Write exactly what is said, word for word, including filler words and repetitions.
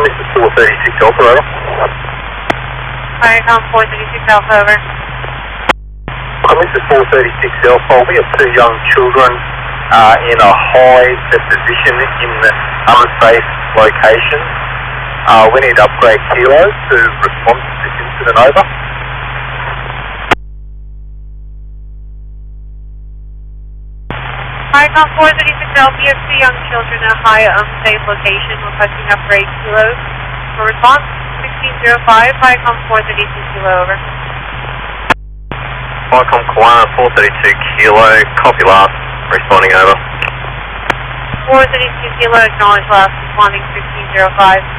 this is four thirty-six Alpha, over. Viacom four thirty-six Alpha, over. Um, this is four thirty-six Alpha. We have two young children uh, in a high position in the unsafe location. Uh, we need to upgrade kilos to respond to this incident, over. Viacom four thirty-six Alpha, you have two young children in a high unsafe location requesting upgrade kilos. For response, sixteen zero five, Viacom four thirty-two Kilo, over. Viacom Kiwana four thirty-two Kilo, copy last, responding over. four thirty-two Kilo, acknowledge last, responding sixteen zero five.